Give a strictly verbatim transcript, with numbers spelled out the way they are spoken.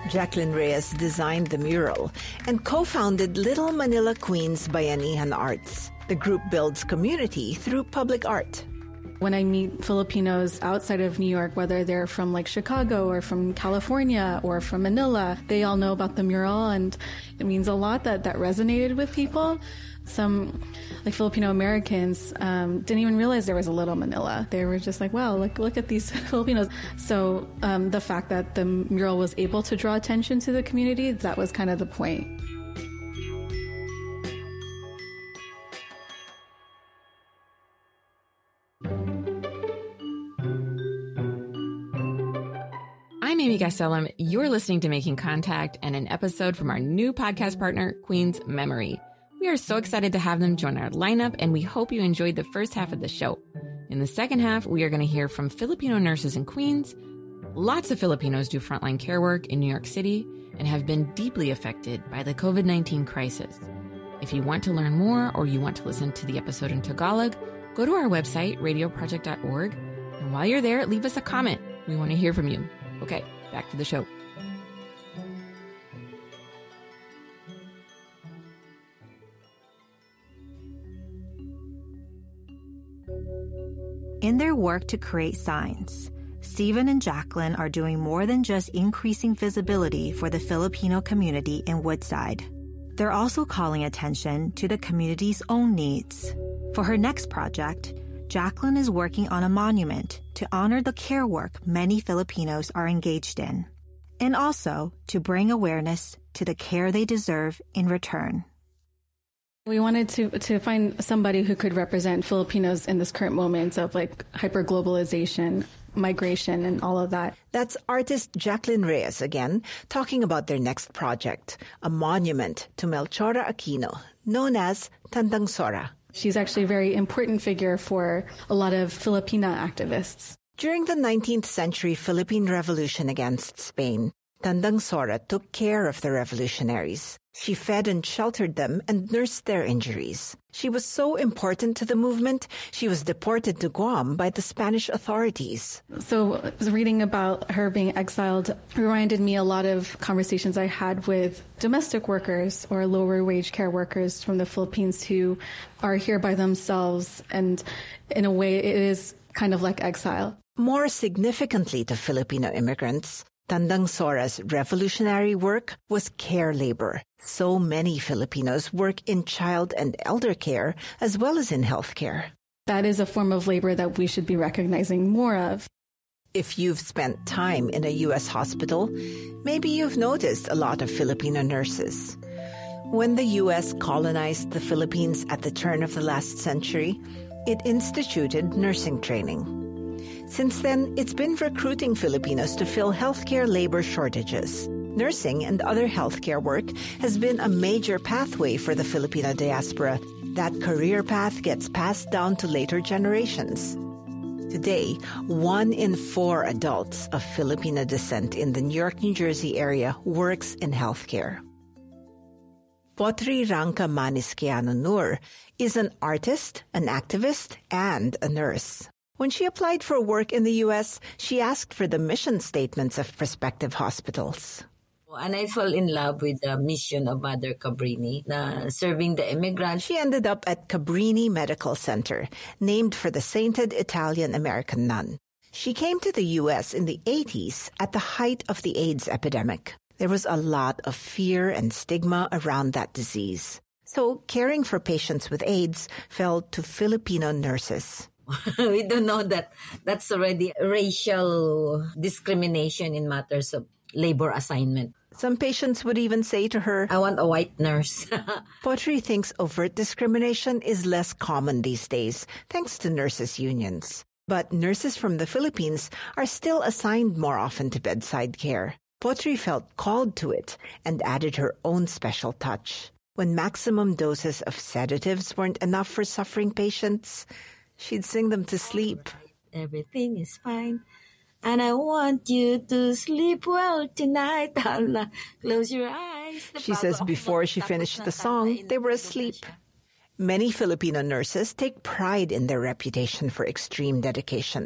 Jacqueline Reyes designed the mural and co-founded Little Manila Queens Bayanihan Arts. The group builds community through public art. When I meet Filipinos outside of New York, whether they're from like Chicago or from California or from Manila, they all know about the mural, and it means a lot that that resonated with people. Some like Filipino Americans um, didn't even realize there was a Little Manila. They were just like, wow, look, look at these Filipinos. So um, the fact that the mural was able to draw attention to the community, that was kind of the point. I'm Amy Gastelum. You're listening to Making Contact and an episode from our new podcast partner, Queen's Memory. We are so excited to have them join our lineup, and we hope you enjoyed the first half of the show. In the second half, we are going to hear from Filipino nurses in Queens. Lots of Filipinos do frontline care work in New York City and have been deeply affected by the covid nineteen crisis. If you want to learn more or you want to listen to the episode in Tagalog, go to our website, radio project dot org, and while you're there, leave us a comment. We want to hear from you. Okay, back to the show. In their work to create signs, Stephen and Jacqueline are doing more than just increasing visibility for the Filipino community in Woodside. They're also calling attention to the community's own needs. For her next project, Jacqueline is working on a monument to honor the care work many Filipinos are engaged in, and also to bring awareness to the care they deserve in return. We wanted to to find somebody who could represent Filipinos in this current moment of like hyperglobalization, migration, and all of that. That's artist Jacqueline Reyes again, talking about their next project, a monument to Melchora Aquino, known as Tandang Sora. She's actually a very important figure for a lot of Filipina activists. During the nineteenth century Philippine Revolution against Spain, Tandang Sora took care of the revolutionaries. She fed and sheltered them and nursed their injuries. She was so important to the movement, she was deported to Guam by the Spanish authorities. So reading about her being exiled reminded me a lot of conversations I had with domestic workers or lower wage care workers from the Philippines who are here by themselves, and in a way it is kind of like exile. More significantly to Filipino immigrants, Tandang Sora's revolutionary work was care labor. So many Filipinos work in child and elder care as well as in healthcare. That is a form of labor that we should be recognizing more of. If you've spent time in a U S hospital, maybe you've noticed a lot of Filipino nurses. When the U S colonized the Philippines at the turn of the last century, it instituted nursing training. Since then, it's been recruiting Filipinos to fill healthcare labor shortages. Nursing and other healthcare work has been a major pathway for the Filipino diaspora. That career path gets passed down to later generations. Today, one in four adults of Filipino descent in the New York, New Jersey area works in healthcare. Potri Rangka Manisquiano Nur is an artist, an activist, and a nurse. When she applied for work in the U S, she asked for the mission statements of prospective hospitals. And I fell in love with the mission of Mother Cabrini, na serving the immigrants. She ended up at Cabrini Medical Center, named for the sainted Italian-American nun. She came to the U S in the eighties at the height of the AIDS epidemic. There was a lot of fear and stigma around that disease. So caring for patients with AIDS fell to Filipino nurses. We don't know that that's already racial discrimination in matters of labor assignment. Some patients would even say to her, I want a white nurse. Potri thinks overt discrimination is less common these days, thanks to nurses' unions. But nurses from the Philippines are still assigned more often to bedside care. Potri felt called to it and added her own special touch. When maximum doses of sedatives weren't enough for suffering patients, she'd sing them to sleep. Everything is fine. And I want you to sleep well tonight. Close your eyes. She says before she finished the song, they were asleep. Many Filipino nurses take pride in their reputation for extreme dedication.